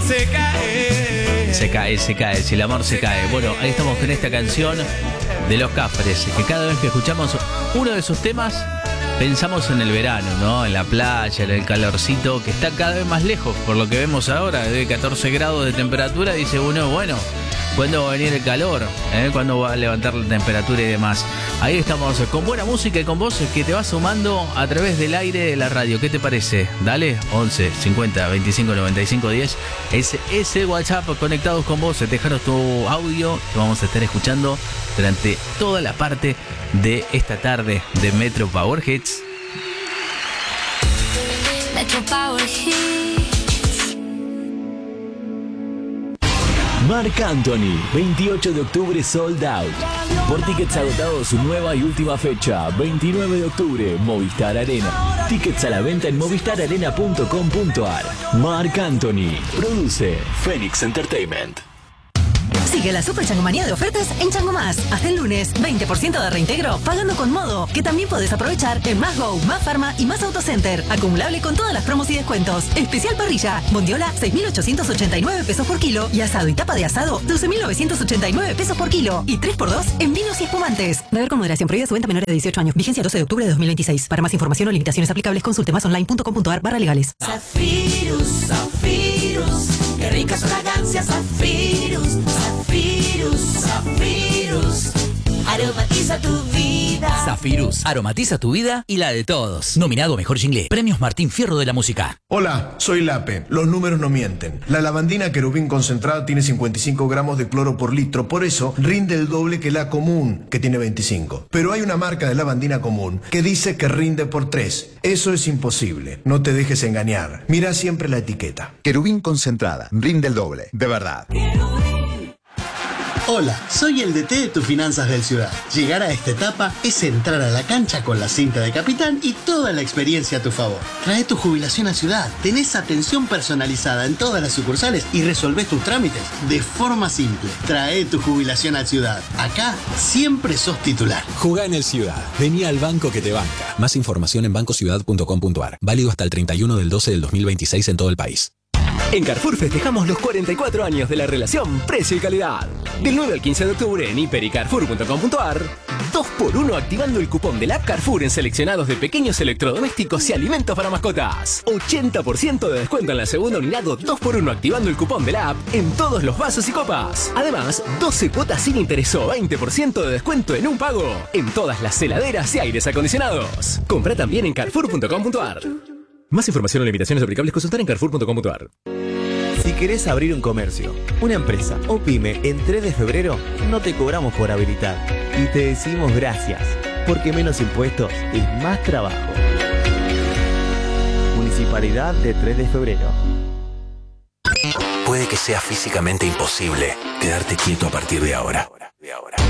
Se cae, si el amor se cae. Bueno, ahí estamos con esta canción de Los Cafres, que cada vez que escuchamos uno de sus temas, pensamos en el verano, ¿no? En la playa, en el calorcito, que está cada vez más lejos, por lo que vemos ahora, de 14 grados de temperatura, dice uno, bueno, ¿cuándo va a venir el calor? ¿Cuándo va a levantar la temperatura y demás? Ahí estamos con buena música y con voces que te va sumando a través del aire de la radio. ¿Qué te parece? Dale, 11 50 25 95 10. Ese WhatsApp conectados con vos. Déjanos tu audio. Te vamos a estar escuchando durante toda la parte de esta tarde de Metro Power Hits. Metro Power Hits. Marc Anthony, 28 de octubre sold out. Por tickets agotados, su nueva y última fecha, 29 de octubre, Movistar Arena. Tickets a la venta en movistararena.com.ar. Marc Anthony, produce Phoenix Entertainment. Sigue la super changomanía de ofertas en Chango Más. Hasta el lunes, 20% de reintegro pagando con Modo, que también podés aprovechar en Más Go, Más Pharma y Más Autocenter. Acumulable con todas las promos y descuentos. Especial parrilla, bondiola, 6.889 pesos por kilo y asado y tapa de asado, 12.989 pesos por kilo. Y 3x2 en vinos y espumantes. Beber con moderación, prohibida su venta a menores de 18 años. Vigencia 12 de octubre de 2026. Para más información o limitaciones aplicables, consulte masonline.com.ar/legales. Zafirus, Zafirus, qué ricas fragancias, Zafirus, Zafirus, Zafirus, aromatiza tu vida. Zafirus, aromatiza tu vida y la de todos. Nominado Mejor Jingle, Premios Martín Fierro de la Música. Hola, soy Lape. Los números no mienten. La lavandina Querubín concentrada tiene 55 gramos de cloro por litro, por eso rinde el doble que la común, que tiene 25. Pero hay una marca de lavandina común que dice que rinde por 3. Eso es imposible. No te dejes engañar. Mira siempre la etiqueta. Querubín concentrada, rinde el doble, de verdad. Hola, soy el DT de tus finanzas del Ciudad. Llegar a esta etapa es entrar a la cancha con la cinta de capitán y toda la experiencia a tu favor. Trae tu jubilación a Ciudad, tenés atención personalizada en todas las sucursales y resolvés tus trámites de forma simple. Trae tu jubilación a Ciudad. Acá siempre sos titular. Jugá en el Ciudad. Vení al banco que te banca. Más información en bancociudad.com.ar. Válido hasta el 31 del 12 del 2026 en todo el país. En Carrefour festejamos los 44 años de la relación precio y calidad. Del 9 al 15 de octubre en hiper y carrefour.com.ar, 2x1 activando el cupón del app Carrefour en seleccionados de pequeños electrodomésticos y alimentos para mascotas. 80% de descuento en la segunda unidad o 2x1 activando el cupón de la app en todos los vasos y copas. Además, 12 cuotas sin interés o 20% de descuento en un pago en todas las heladeras y aires acondicionados. Compra también en carrefour.com.ar. Más información o limitaciones aplicables, consultar en carrefour.com.ar. Si querés abrir un comercio, una empresa o pyme en 3 de febrero, no te cobramos por habilitar. Y te decimos gracias, porque menos impuestos es más trabajo. Municipalidad de 3 de febrero. Puede que sea físicamente imposible quedarte quieto a partir de ahora.